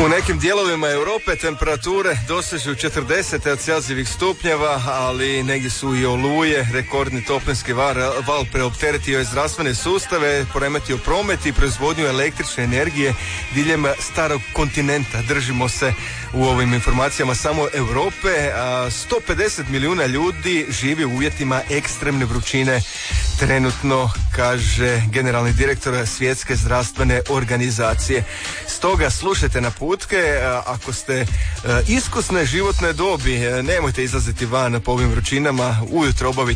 U nekim dijelovima Europe temperature dosežu 40 Celzijevih stupnjeva, ali negdje su i oluje. Rekordni toplinski val preopteretio je zdravstvene sustave, poremetio promet i proizvodnju električne energije diljem starog kontinenta. Držimo se u ovim informacijama samo Europe. 150 milijuna ljudi živi u uvjetima ekstremne vrućine trenutno, kaže generalni direktor Svjetske zdravstvene organizacije. Stoga slušajte naputke, ako ste iskusne životne dobi, nemojte izlaziti van po ovim vrućinama, ujutro obavite